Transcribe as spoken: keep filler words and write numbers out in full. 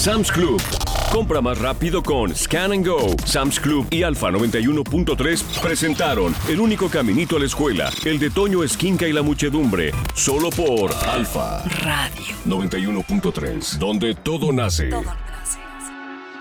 Sam's Club. Compra más rápido con Scan and Go. Sam's Club y Alfa noventa y uno punto tres presentaron El único caminito a la escuela, el de Toño Esquinca y la muchedumbre, solo por Alfa Radio noventa y uno punto tres, donde todo nace. Todo nace.